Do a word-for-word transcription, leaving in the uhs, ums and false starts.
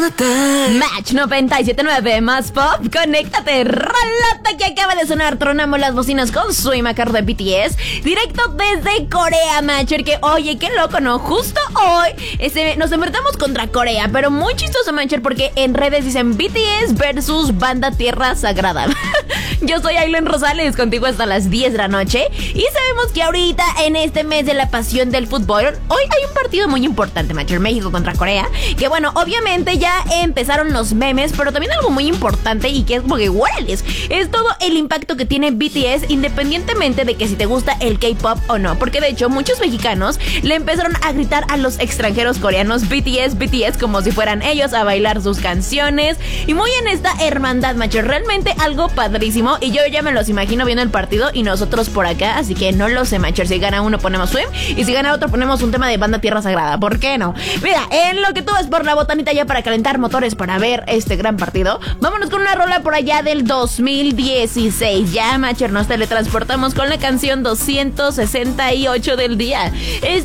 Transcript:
Match noventa y siete punto nueve más pop, conéctate, rolota que acaba de sonar. Tronamos las bocinas con Swim Macar de B T S, directo desde Corea, Matcher. Que oye, qué loco, ¿no? Justo hoy este, nos enfrentamos contra Corea, pero muy chistoso, Matcher, porque en redes dicen B T S versus Banda Tierra Sagrada. Yo soy Aileen Rosales, contigo hasta las diez de la noche. Y sabemos que ahorita, en este mes de la pasión del fútbol, hoy hay un partido muy importante, Matcher, México contra Corea. Que bueno, obviamente ya empezaron los memes, pero también algo muy importante y que es como que ¡guárales! Es todo el impacto que tiene B T S, independientemente de que si te gusta el K-pop o no. Porque de hecho muchos mexicanos le empezaron a gritar a los extranjeros coreanos B T S, B T S, como si fueran ellos, a bailar sus canciones. Y muy en esta hermandad, macho, realmente algo padrísimo. Y yo ya me los imagino viendo el partido y nosotros por acá, así que no lo sé, macho. Si gana uno ponemos Swim y si gana otro ponemos un tema de Banda Tierra Sagrada, ¿por qué no? Mira, en lo que tú vas por la botanita ya para calentar motores para ver este gran partido, vámonos con una rola por allá del dos mil dieciséis. Ya, Matcher, nos teletransportamos con la canción doscientos sesenta y ocho del día. Es